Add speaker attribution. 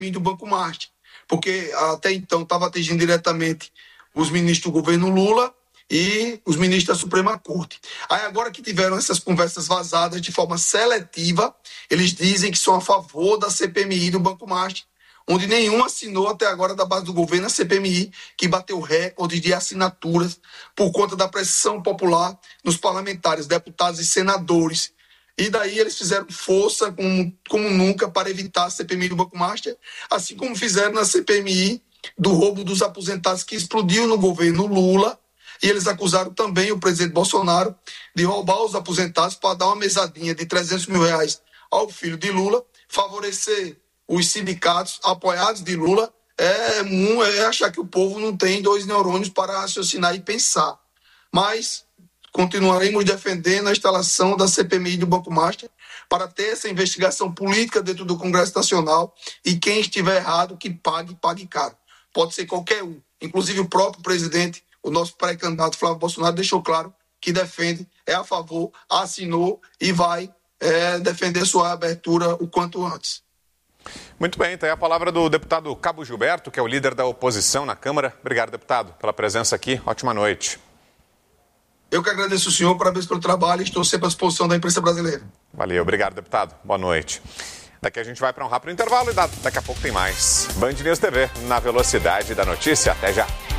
Speaker 1: do Banco Master, porque até então estava atingindo diretamente os ministros do governo Lula e os ministros da Suprema Corte. Aí agora que tiveram essas conversas vazadas de forma seletiva, eles dizem que são a favor da CPMI do Banco Master, onde nenhum assinou até agora da base do governo a CPMI, que bateu recorde de assinaturas por conta da pressão popular nos parlamentares, deputados e senadores. E daí eles fizeram força como nunca para evitar a CPMI do Banco Master, assim como fizeram na CPMI do roubo dos aposentados que explodiu no governo Lula, e eles acusaram também o presidente Bolsonaro de roubar os aposentados para dar uma mesadinha de R$300 mil ao filho de Lula, favorecer os sindicatos apoiados de Lula, é achar que o povo não tem dois neurônios para raciocinar e pensar. Mas continuaremos defendendo a instalação da CPMI do Banco Master para ter essa investigação política dentro do Congresso Nacional, e quem estiver errado que pague caro. Pode ser qualquer um, inclusive o próprio presidente, o nosso pré-candidato Flávio Bolsonaro deixou claro que defende, é a favor, assinou e vai defender sua abertura o quanto antes.
Speaker 2: Muito bem, tem a palavra do deputado Cabo Gilberto, que é o líder da oposição na Câmara. Obrigado, deputado, pela presença aqui. Ótima noite.
Speaker 1: Eu que agradeço o senhor, parabéns pelo trabalho e estou sempre à disposição da imprensa brasileira.
Speaker 2: Valeu, obrigado, deputado. Boa noite. Daqui a gente vai para um rápido intervalo e daqui a pouco tem mais. Band News TV, na velocidade da notícia. Até já.